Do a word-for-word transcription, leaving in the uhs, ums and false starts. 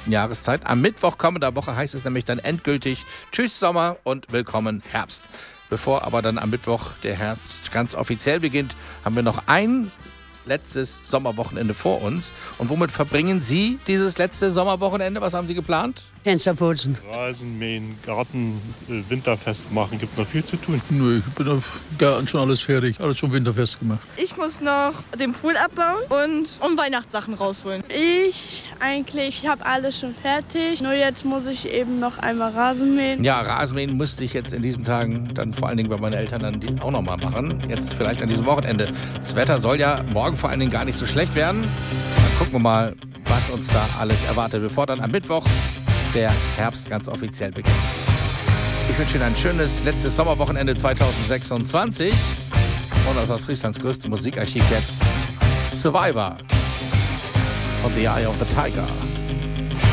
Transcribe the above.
dunkelsten Jahreszeit. Am Mittwoch kommender Woche heißt es nämlich dann endgültig Tschüss Sommer und willkommen Herbst. Bevor aber dann am Mittwoch der Herbst ganz offiziell beginnt, haben wir noch ein letztes Sommerwochenende vor uns. Und womit verbringen Sie dieses letzte Sommerwochenende? Was haben Sie geplant? Fenster putzen. Rasen mähen, Garten, äh, winterfest machen. Gibt noch viel zu tun. Nö, ich bin auf Garten schon alles fertig. Alles schon winterfest gemacht. Ich muss noch den Pool abbauen und, und Weihnachtssachen rausholen. Ich eigentlich, ich habe alles schon fertig. Nur jetzt muss ich eben noch einmal Rasen mähen. Ja, Rasenmähen musste ich jetzt in diesen Tagen, dann vor allen Dingen bei meinen Eltern, dann die auch noch mal machen. Jetzt vielleicht an diesem Wochenende. Das Wetter soll ja morgen vor allen Dingen gar nicht so schlecht werden. Dann gucken wir mal, was uns da alles erwartet, bevor dann am Mittwoch der Herbst ganz offiziell beginnt. Ich wünsche Ihnen ein schönes letztes Sommerwochenende zweitausendsechsundzwanzig. Und aus Ostfrieslands größtem Musikarchiv jetzt Survivor on the Eye of the Tiger.